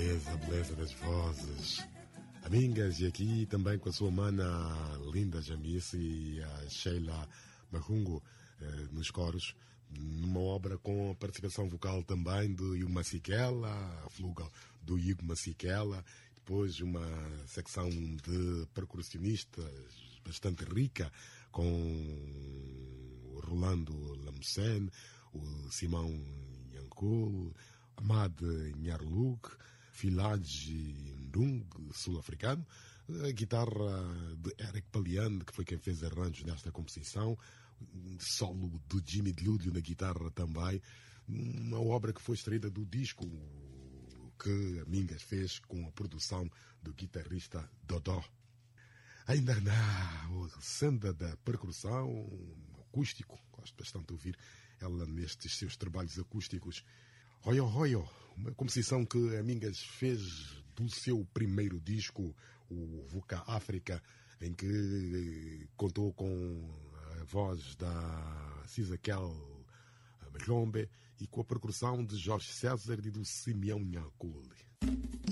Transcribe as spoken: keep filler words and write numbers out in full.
beleza, beleza das vozes. Amigas, e aqui também com a sua mana Linda Jamice e a Sheila Mahungo eh, nos coros, numa obra com a participação vocal também do Hugo Masekela, a fluga do Hugo Masekela, depois uma secção de percussionistas bastante rica, com o Rolando Lamsen, o Simão Yankul, Ahmad Nyarluk, Filage Ndung, sul-africano, a guitarra de Eric Palian, que foi quem fez arranjos nesta composição, solo do Jimmy Dlúdio na guitarra também, uma obra que foi extraída do disco que a Mingas fez com a produção do guitarrista Dodó. Ainda na senda da percussão, acústico, gosto bastante de ouvir ela nestes seus trabalhos acústicos. Hoyo Hoyo, uma composição que a Mingas fez do seu primeiro disco, o Vuka África, em que contou com a voz da Cisaquel Melhombe e com a percussão de Jorge César e do Simeão Nhankuli.